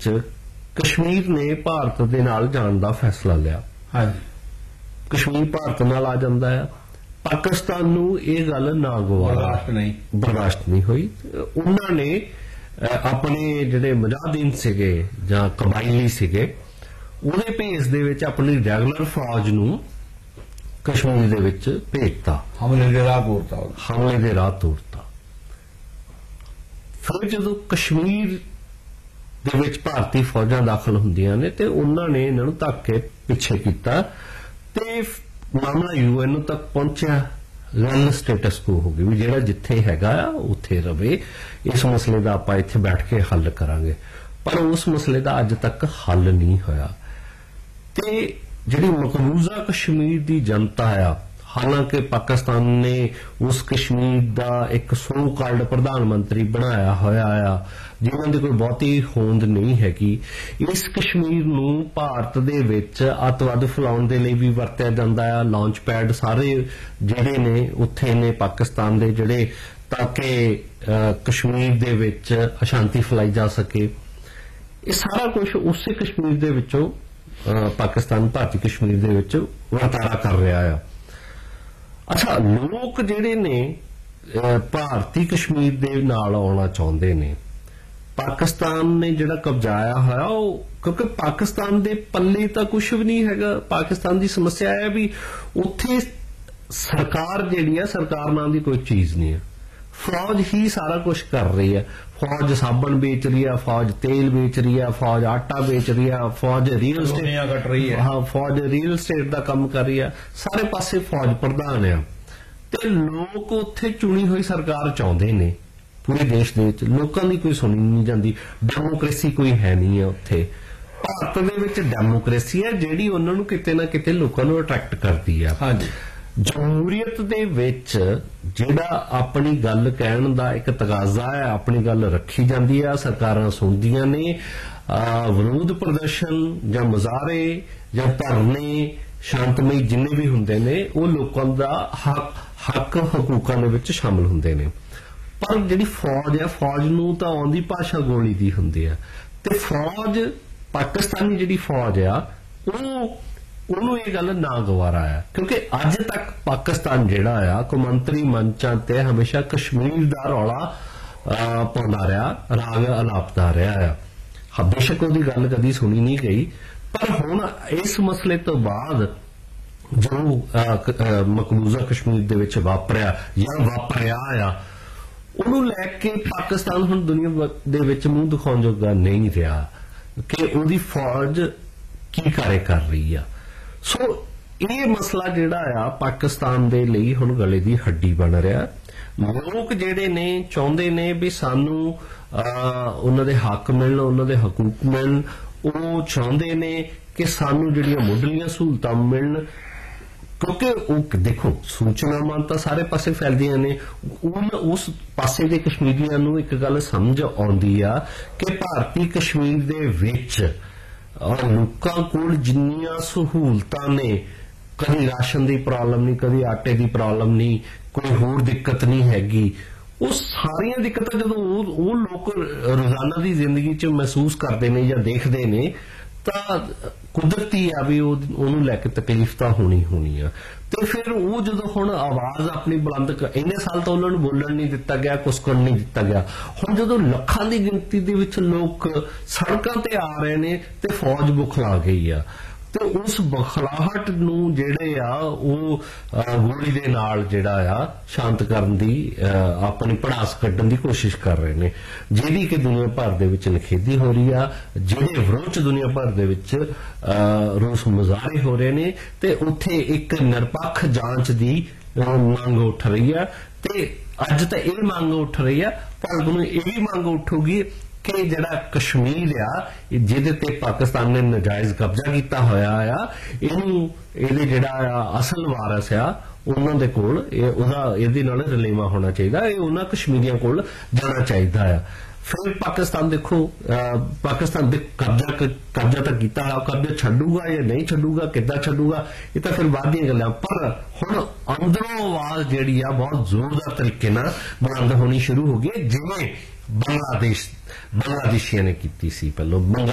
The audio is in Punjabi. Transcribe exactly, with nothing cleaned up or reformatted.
ਵਿੱਚ ਕਸ਼ਮੀਰ ਨੇ ਭਾਰਤ ਦੇ ਨਾਲ ਜਾਣ ਦਾ ਫੈਸਲਾ ਲਿਆ। ਹਾਂਜੀ, ਕਸ਼ਮੀਰ ਭਾਰਤ ਨਾਲ ਆ ਜਾਂਦਾ ਹੈ। ਪਾਕਿਸਤਾਨ ਨੂੰ ਇਹ ਗੱਲ ਨਾ ਗਵਾਰਾ ਨਹੀਂ ਬਰਦਾਸ਼ਤ ਨਹੀਂ ਹੋਈ। ਉਹਨਾਂ ਨੇ ਆਪਣੇ ਜਿਹੜੇ ਮੁਜਾਹਿਦੀਨ ਸੀਗੇ ਜਾਂ ਕਬਾਇਲੀ ਸੀਗੇ ਉਹਦੇ ਭੇਸ ਦੇ ਵਿੱਚ ਆਪਣੀ ਰੈਗੂਲਰ ਫੌਜ ਨੂੰ ਕਸ਼ਮੀਰ ਦੇ ਵਿੱਚ ਭੇਜਤਾ, ਹਮਲੇ ਦੇ ਰਾਹ ਤੋਰਤਾ ਹਮਲੇ ਦੇ ਰਾਹ ਤੋਰਤਾ। ਫਿਰ ਜਦੋਂ ਕਸ਼ਮੀਰ ਦੇ ਵਿੱਚ ਭਾਰਤੀ ਫੌਜਾਂ ਦਾਖਲ ਹੁੰਦੀਆਂ ਨੇ ਤੇ ਉਹਨਾਂ ਨੇ ਇਹਨਾਂ ਨੂੰ ਧੱਕ ਕੇ ਪਿੱਛੇ ਕੀਤਾ ਤੇ ਮਾਮਲਾ ਯੂਐਨ ਨੂੰ ਤੱਕ ਪਹੁੰਚਿਆ। ਗੱਲ ਸਟੇਟਸ ਕੋ ਹੋ ਗਈ ਵੀ ਜਿਹੜਾ ਜਿੱਥੇ ਹੈਗਾ ਆ ਉੱਥੇ ਰਵੇ, ਇਸ ਮਸਲੇ ਦਾ ਆਪਾਂ ਇੱਥੇ ਬੈਠ ਕੇ ਹੱਲ ਕਰਾਂਗੇ। ਪਰ ਉਸ ਮਸਲੇ ਦਾ ਅੱਜ ਤੱਕ ਹੱਲ ਨਹੀਂ ਹੋਇਆ ਤੇ ਜਿਹੜੀ ਮਕਬੂਜ਼ਾ ਕਸ਼ਮੀਰ ਦੀ ਜਨਤਾ ਆ, ਹਾਲਾਂਕਿ ਪਾਕਿਸਤਾਨ ਨੇ ਉਸ ਕਸ਼ਮੀਰ ਦਾ ਇੱਕ ਸੋ ਕਾਲਡ ਪ੍ਰਧਾਨ ਮੰਤਰੀ ਬਣਾਇਆ ਹੋਇਆ ਆ ਜਿਨ੍ਹਾਂ ਦੀ ਕੋਈ ਬਹੁਤੀ ਹੋਂਦ ਨਹੀਂ ਹੈਗੀ। ਇਸ ਕਸ਼ਮੀਰ ਨੂੰ ਭਾਰਤ ਦੇ ਵਿੱਚ ਅੱਤਵਾਦ ਫੈਲਾਉਣ ਦੇ ਲਈ ਵੀ ਵਰਤਿਆ ਜਾਂਦਾ ਆ। ਲਾਂਚ ਪੈਡ ਸਾਰੇ ਜਿਹੜੇ ਨੇ ਉੱਥੇ ਨੇ ਪਾਕਿਸਤਾਨ ਦੇ, ਜਿਹੜੇ ਤਾਂ ਕਿ ਕਸ਼ਮੀਰ ਦੇ ਵਿੱਚ ਅਸ਼ਾਂਤੀ ਫੈਲਾਈ ਜਾ ਸਕੇ। ਇਹ ਸਾਰਾ ਕੁਝ ਉਸੇ ਕਸ਼ਮੀਰ ਦੇ ਵਿੱਚੋਂ ਪਾਕਿਸਤਾਨ ਭਾਰਤੀ ਕਸ਼ਮੀਰ ਦੇ ਵਿੱਚ ਵਰਤਾਰਾ ਕਰ ਰਿਹਾ ਆ। ਅੱਛਾ, ਲੋਕ ਜਿਹੜੇ ਨੇ ਭਾਰਤੀ ਕਸ਼ਮੀਰ ਦੇ ਨਾਲ ਆਉਣਾ ਚਾਹੁੰਦੇ ਨੇ। ਪਾਕਿਸਤਾਨ ਨੇ ਜਿਹੜਾ ਕਬਜ਼ਾਇਆ ਹੋਇਆ ਉਹ, ਕਿਉਂਕਿ ਪਾਕਿਸਤਾਨ ਦੇ ਪੱਲੇ ਤਾਂ ਕੁਝ ਵੀ ਨਹੀਂ ਹੈਗਾ। ਪਾਕਿਸਤਾਨ ਦੀ ਸਮੱਸਿਆ ਹੈ ਵੀ ਉੱਥੇ ਸਰਕਾਰ ਜਿਹੜੀ ਆ, ਸਰਕਾਰ ਨਾਂ ਦੀ ਕੋਈ ਚੀਜ਼ ਨਹੀਂ ਹੈ। ਫੌਜ ਹੀ ਸਾਰਾ ਕੁਝ ਕਰ ਰਹੀ ਹੈ। ਫੌਜ ਸਾਬਣ ਵੇਚ ਰਹੀ ਹੈ, ਫੌਜ ਤੇਲ ਵੇਚ ਰਹੀ ਹੈ, ਫੌਜ ਆਟਾ ਵੇਚ ਰਹੀ ਹੈ, ਫੌਜ ਰੀਅਲ ਸਟੇਟ ਕੱਟ ਰਹੀ ਹੈ। ਹਾਂ, ਫੌਜ ਰੀਅਲ ਸਟੇਟ ਦਾ ਕੰਮ ਕਰ ਰਹੀ ਹੈ। ਸਾਰੇ ਪਾਸੇ ਫੌਜ ਪ੍ਰਧਾਨ ਆ ਤੇ ਲੋਕ ਉੱਥੇ ਚੁਣੀ ਹੋਈ ਸਰਕਾਰ ਚਾਹੁੰਦੇ ਨੇ। ਪੂਰੇ ਦੇਸ਼ ਦੇ ਵਿੱਚ ਲੋਕਾਂ ਦੀ ਕੋਈ ਸੁਣੀ ਨਹੀਂ ਜਾਂਦੀ। ਡੈਮੋਕ੍ਰੇਸੀ ਕੋਈ ਹੈ ਨਹੀਂ ਹੈ ਉੱਥੇ। ਭਾਰਤ ਦੇ ਵਿੱਚ ਡੈਮੋਕ੍ਰੇਸੀ ਹੈ ਜਿਹੜੀ ਉਹਨਾਂ ਨੂੰ ਕਿਤੇ ਨਾ ਕਿਤੇ ਲੋਕਾਂ ਨੂੰ ਅਟਰੈਕਟ ਕਰਦੀ ਆ। ਹਾਂਜੀ, ਜਮਹੂਰੀਅਤ ਦੇ ਵਿੱਚ ਜਿਹੜਾ ਆਪਣੀ ਗੱਲ ਕਹਿਣ ਦਾ ਇੱਕ ਤਕਾਜ਼ਾ ਹੈ, ਆਪਣੀ ਗੱਲ ਰੱਖੀ ਜਾਂਦੀ ਆ, ਸਰਕਾਰਾਂ ਸੁਣਦੀਆਂ ਨੇ। ਵਿਰੋਧ ਪ੍ਰਦਰਸ਼ਨ ਜਾਂ ਮੁਜ਼ਾਹਰੇ ਜਾਂ ਧਰਨੇ ਸ਼ਾਂਤਮਈ ਜਿੰਨੇ ਵੀ ਹੁੰਦੇ ਨੇ ਉਹ ਲੋਕਾਂ ਦਾ ਹੱਕ ਹੱਕ ਹਕੂਕਾਂ ਦੇ ਵਿੱਚ ਸ਼ਾਮਲ ਹੁੰਦੇ ਨੇ। ਪਰ ਜਿਹੜੀ ਫੌਜ ਹੈ, ਫੌਜ ਨੂੰ ਤਾਂ ਆਉਂਦੀ ਭਾਸ਼ਾ ਗੋਲੀ ਦੀ ਹੁੰਦੀ ਆ ਤੇ ਫੌਜ ਪਾਕਿਸਤਾਨੀ ਜਿਹੜੀ ਫੌਜ ਆ ਉਹ ਉਹਨੂੰ ਇਹ ਗੱਲ ਨਾ ਗਵਾਰਾ ਆ, ਕਿਉਂਕਿ ਅੱਜ ਤੱਕ ਪਾਕਿਸਤਾਨ ਜਿਹੜਾ ਆ ਕੌਮਾਂਤਰੀ ਮੰਚਾਂ ਤੇ ਹਮੇਸ਼ਾ ਕਸ਼ਮੀਰ ਦਾ ਰੌਲਾ ਪਾਉਂਦਾ ਰਿਹਾ, ਰਾਗ ਅਲਾਪਦਾ ਰਿਹਾ ਆ। ਬੇਸ਼ੱਕ ਉਹਦੀ ਗੱਲ ਕਦੀ ਸੁਣੀ ਨਹੀਂ ਗਈ, ਪਰ ਹੁਣ ਇਸ ਮਸਲੇ ਤੋਂ ਬਾਅਦ ਜੋ ਮਕਬੂਜ਼ਾ ਕਸ਼ਮੀਰ ਦੇ ਵਿੱਚ ਵਾਪਰਿਆ ਜਾਂ ਵਾਪਰਿਆ ਆ ਉਹਨੂੰ ਲੈ ਕੇ ਪਾਕਿਸਤਾਨ ਹੁਣ ਦੁਨੀਆ ਦੇ ਵਿੱਚ ਮੂੰਹ ਦਿਖਾਉਣ ਜੋਗਾ ਨਹੀਂ ਰਿਹਾ ਕਿ ਉਹਦੀ ਫੌਜ ਕੀ ਕਾਰੇ ਕਰ ਰਹੀ ਆ। ਸੋ ਇਹ ਮਸਲਾ ਜਿਹੜਾ ਆ ਪਾਕਿਸਤਾਨ ਦੇ ਲਈ ਹੁਣ ਗਲੇ ਦੀ ਹੱਡੀ ਬਣ ਰਿਹਾ। ਲੋਕ ਜਿਹੜੇ ਨੇ ਚਾਹੁੰਦੇ ਨੇ ਵੀ ਸਾਨੂੰ ਉਹਨਾਂ ਦੇ ਹੱਕ ਮਿਲਣ, ਉਹਨਾਂ ਦੇ ਹਕੂਕ ਮਿਲਣ। ਉਹ ਚਾਹੁੰਦੇ ਨੇ ਕਿ ਸਾਨੂੰ ਜਿਹੜੀਆਂ ਮੁੱਢਲੀਆਂ ਸਹੂਲਤਾਂ ਮਿਲਣ, ਕਿਉਂਕਿ ਉਹ ਦੇਖੋ ਸੂਚਨਾਵਾਂ ਤਾਂ ਸਾਰੇ ਪਾਸੇ ਫੈਲਦੀਆਂ ਨੇ। ਉਸ ਪਾਸੇ ਦੇ ਕਸ਼ਮੀਰੀਆਂ ਨੂੰ ਇੱਕ ਗੱਲ ਸਮਝ ਆਉਂਦੀ ਆ ਕਿ ਭਾਰਤੀ ਕਸ਼ਮੀਰ ਦੇ ਵਿੱਚ ਲੋਕਾਂ ਕੋਲ ਜਿੰਨੀਆਂ ਸਹੂਲਤਾਂ ਨੇ, ਕਦੀ ਰਾਸ਼ਨ ਦੀ ਪ੍ਰੋਬਲਮ ਨਹੀਂ, ਕਦੀ ਆਟੇ ਦੀ ਪ੍ਰੋਬਲਮ ਨਹੀਂ, ਕੋਈ ਹੋਰ ਦਿੱਕਤ ਨਹੀਂ ਹੈਗੀ। ਉਹ ਸਾਰੀਆਂ ਦਿੱਕਤਾਂ ਜਦੋਂ ਉਹ ਲੋਕ ਰੋਜ਼ਾਨਾ ਦੀ ਜ਼ਿੰਦਗੀ 'ਚ ਮਹਿਸੂਸ ਕਰਦੇ ਨੇ ਜਾਂ ਦੇਖਦੇ ਨੇ ਤਾਂ ਕੁਦਰਤੀ ਆ ਵੀ ਉਹਨੂੰ ਲੈ ਕੇ ਤਕਲੀਫ ਤਾਂ ਹੋਣੀ ਹੋਣੀ ਆ। ਤੇ ਫਿਰ ਉਹ ਜਦੋਂ ਹੁਣ ਆਵਾਜ਼ ਆਪਣੀ ਬੁਲੰਦ, ਇੰਨੇ ਸਾਲ ਤਾਂ ਉਹਨਾਂ ਨੂੰ ਬੋਲਣ ਨਹੀਂ ਦਿੱਤਾ ਗਿਆ, ਕੁਸਕਣ ਨਹੀਂ ਦਿੱਤਾ ਗਿਆ। ਹੁਣ ਜਦੋਂ ਲੱਖਾਂ ਦੀ ਗਿਣਤੀ ਦੇ ਵਿੱਚ ਲੋਕ ਸੜਕਾਂ ਤੇ ਆ ਰਹੇ ਨੇ ਤੇ ਫੌਜ ਬੁਖਲਾ ਗਈ ਆ ਤੇ ਉਸ ਬਖਲਾਹਟ ਨੂੰ ਜਿਹੜੇ ਆ ਉਹ ਗੋਲੀ ਦੇ ਨਾਲ ਜਿਹੜਾ ਆ ਸ਼ਾਂਤ ਕਰਨ ਦੀ ਆਪਣੀ ਭੜਾਸ ਕੱਢਣ ਦੀ ਕੋਸ਼ਿਸ਼ ਕਰ ਰਹੇ ਨੇ, ਜਿਹਦੀ ਕਿ ਦੁਨੀਆ ਭਰ ਦੇ ਵਿੱਚ ਨਿਖੇਧੀ ਹੋ ਰਹੀ ਆ, ਜਿਹੜੇ ਵਿਰੋਧ ਦੁਨੀਆ ਭਰ ਦੇ ਵਿੱਚ ਰੋਸ ਮੁਜ਼ਾਹਰੇ ਹੋ ਰਹੇ ਨੇ ਤੇ ਉੱਥੇ ਇੱਕ ਨਿਰਪੱਖ ਜਾਂਚ ਦੀ ਮੰਗ ਉੱਠ ਰਹੀ ਆ। ਤੇ ਅੱਜ ਤਾਂ ਇਹ ਮੰਗ ਉੱਠ ਰਹੀ ਆ, ਪਰ ਨੂੰ ਇਹ ਵੀ ਮੰਗ ਉੱਠੂਗੀ ਕਿ ਜਿਹੜਾ ਕਸ਼ਮੀਰ ਆ ਜਿਹਦੇ ਤੇ ਪਾਕਿਸਤਾਨ ਨੇ ਨਜਾਇਜ਼ ਕਬਜ਼ਾ ਕੀਤਾ ਹੋਇਆ ਆ, ਇਹਨੂੰ ਇਹਦੇ ਜਿਹੜਾ ਆ ਅਸਲ ਵਾਰਸ ਆ ਉਹਨਾਂ ਦੇ ਕੋਲ ਉਹਦਾ ਇਹਦੇ ਨਾਲ ਰਲੇਵਾਂ ਹੋਣਾ ਚਾਹੀਦਾ, ਇਹ ਉਹਨਾਂ ਕਸ਼ਮੀਰੀਆਂ ਕੋਲ ਜਾਣਾ ਚਾਹੀਦਾ ਆ। ਫਿਰ ਪਾਕਿਸਤਾਨ ਦੇਖੋ, ਪਾਕਿਸਤਾਨ ਦੇ ਕਬਜ਼ਾ ਕਬਜ਼ਾ ਤਾਂ ਕੀਤਾ ਹੈ, ਕਬਜ਼ਾ ਛੱਡੂਗਾ ਜਾਂ ਨਹੀਂ ਛੱਡੂਗਾ, ਕਿੱਦਾਂ ਛੱਡੂਗਾ, ਇਹ ਤਾਂ ਫਿਰ ਬਾਅਦ ਦੀਆਂ ਗੱਲਾਂ। ਪਰ ਹੁਣ ਅੰਦਰੋਂ ਆਵਾਜ਼ ਜਿਹੜੀ ਆ ਬਹੁਤ ਜ਼ੋਰਦਾਰ ਤਰੀਕੇ ਨਾਲ ਬੁਲੰਦ ਹੋਣੀ ਸ਼ੁਰੂ ਹੋ ਗਈ, ਜਿਵੇਂ ਬੰਗਲਾਦੇਸ਼ ਬੰਗਲਾਦੇਸ਼ੀਆਂ ਨੇ ਕੀਤੀ ਸੀ ਪਹਿਲਾਂ।